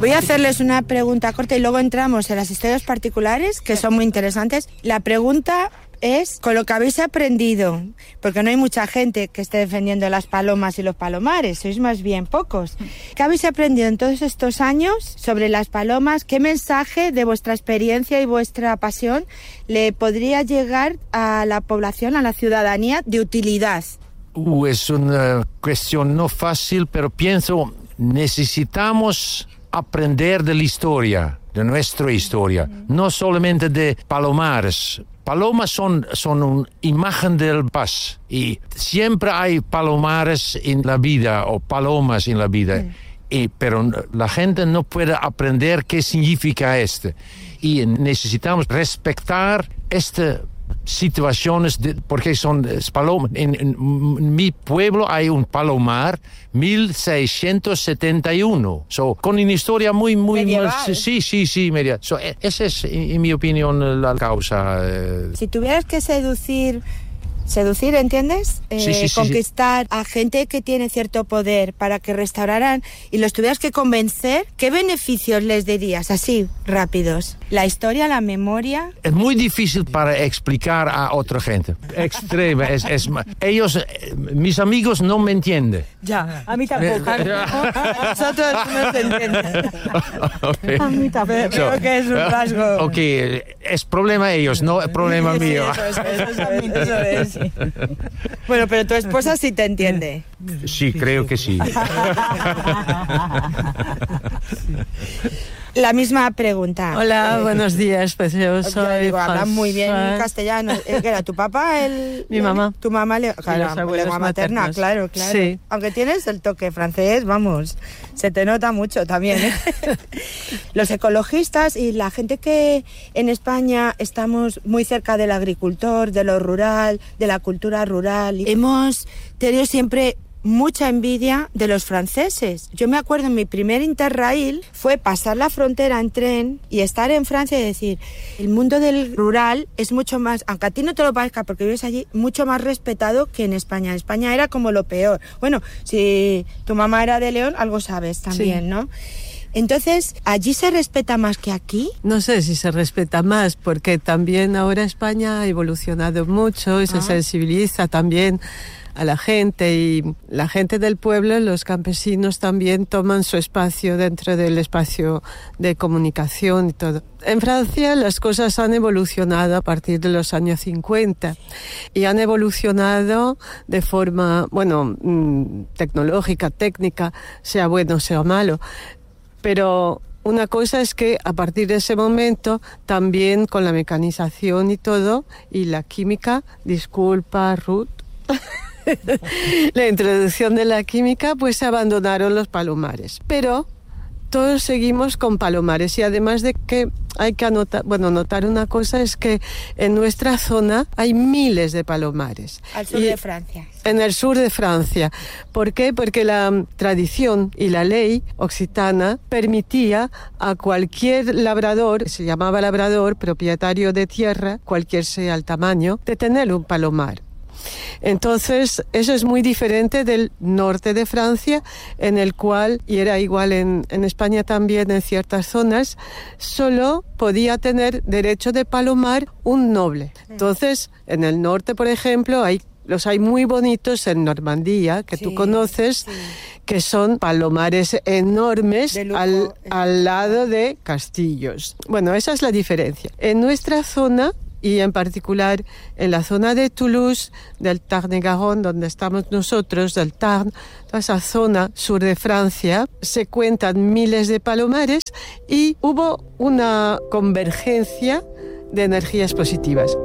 Voy a hacerles una pregunta corta y luego entramos en las historias particulares, que son muy interesantes. La pregunta es, con lo que habéis aprendido, porque no hay mucha gente que esté defendiendo las palomas y los palomares, sois más bien pocos. ¿Qué habéis aprendido en todos estos años sobre las palomas? ¿Qué mensaje de vuestra experiencia y vuestra pasión le podría llegar a la población, a la ciudadanía, de utilidad? Es una cuestión no fácil, pero pienso, necesitamos aprender de la historia, de nuestra historia, no solamente de palomares. Palomas son una imagen del paz y siempre hay palomares en la vida o palomas en la vida, pero la gente no puede aprender qué significa esto y necesitamos respetar estas situaciones porque son palomas. En mi pueblo hay un palomar 1671, con una historia muy medieval. Sí, media. Esa es, en mi opinión, la causa. Si tuvieras que seducir, ¿entiendes? Conquistar a gente que tiene cierto poder para que restauraran y los tuvieras que convencer, ¿qué beneficios les dirías? Así, rápidos. La historia, la memoria. Es muy difícil para explicar a otra gente. Extrema. Ellos, mis amigos, no me entienden. Ya, a mí tampoco. A nosotros no se entiende. Okay. A mí tampoco. Creo que es un rasgo. Ok, es problema de ellos, no es problema mío. Eso es. Bueno, pero tu esposa sí te entiende. Sí, creo que sí. La misma pregunta. Hola, buenos días, pues yo soy habla muy bien castellano. ¿Qué era tu papá? Mi mamá. Tu mamá, claro, lengua materna, claro. Sí. Aunque tienes el toque francés, vamos, se te nota mucho también, ¿eh? Los ecologistas y la gente que en España estamos muy cerca del agricultor, de lo rural, de la cultura rural, hemos tenido siempre mucha envidia de los franceses. Yo me acuerdo en mi primer Interrail fue pasar la frontera en tren y estar en Francia y decir, el mundo del rural es mucho más, aunque a ti no te lo parezca porque vives allí, mucho más respetado que en España. En España era como lo peor. Bueno, si tu mamá era de León, algo sabes también, sí, ¿no? Entonces, ¿allí se respeta más que aquí? No sé si se respeta más, porque también ahora España ha evolucionado mucho y se sensibiliza también a la gente, y la gente del pueblo, los campesinos también toman su espacio dentro del espacio de comunicación y todo. En Francia las cosas han evolucionado a partir de los años 50 y han evolucionado de forma, tecnológica, técnica, sea bueno, sea malo, pero una cosa es que a partir de ese momento también con la mecanización y todo y la química, disculpa Ruth, la introducción de la química, pues se abandonaron los palomares. Pero todos seguimos con palomares, y además de que hay que notar una cosa, es que en nuestra zona hay miles de palomares. Al sur de Francia. En el sur de Francia. ¿Por qué? Porque la tradición y la ley occitana permitía a cualquier labrador, se llamaba labrador, propietario de tierra, cualquier sea el tamaño, de tener un palomar. Entonces, eso es muy diferente del norte de Francia, en el cual, y era igual en España también en ciertas zonas, solo podía tener derecho de palomar un noble. Entonces, en el norte, por ejemplo, los hay muy bonitos en Normandía, que tú conoces, que son palomares enormes al lado de castillos. Bueno, esa es la diferencia. En nuestra zona, y en particular en la zona de Toulouse, del Tarn-et-Garonne, donde estamos nosotros, del Tarn, toda esa zona sur de Francia, se cuentan miles de palomares y hubo una convergencia de energías positivas.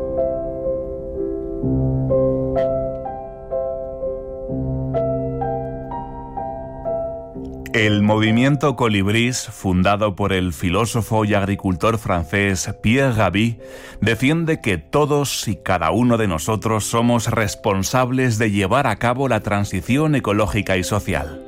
El movimiento Colibrís, fundado por el filósofo y agricultor francés Pierre Rabhi, defiende que todos y cada uno de nosotros somos responsables de llevar a cabo la transición ecológica y social.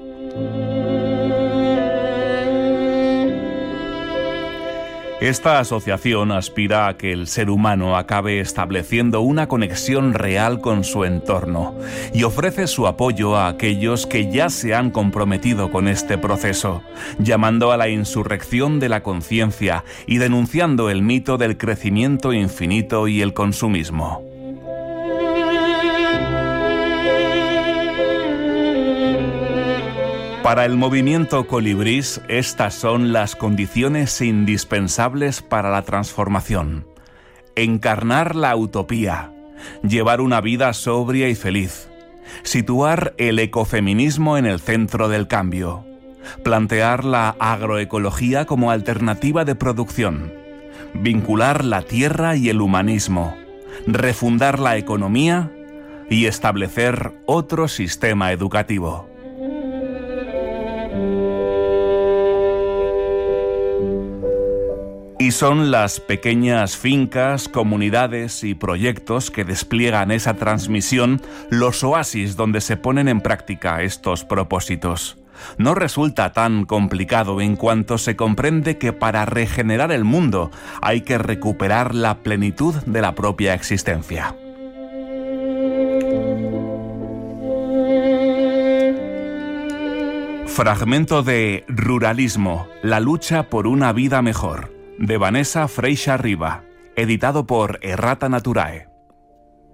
Esta asociación aspira a que el ser humano acabe estableciendo una conexión real con su entorno y ofrece su apoyo a aquellos que ya se han comprometido con este proceso, llamando a la insurrección de la conciencia y denunciando el mito del crecimiento infinito y el consumismo. Para el movimiento Colibrís, estas son las condiciones indispensables para la transformación. Encarnar la utopía, llevar una vida sobria y feliz, situar el ecofeminismo en el centro del cambio, plantear la agroecología como alternativa de producción, vincular la tierra y el humanismo, refundar la economía y establecer otro sistema educativo. Y son las pequeñas fincas, comunidades y proyectos que despliegan esa transmisión los oasis donde se ponen en práctica estos propósitos. No resulta tan complicado en cuanto se comprende que para regenerar el mundo hay que recuperar la plenitud de la propia existencia. Fragmento de Ruralismo, la lucha por una vida mejor, de Vanessa Freixa Riba, editado por Errata Naturae.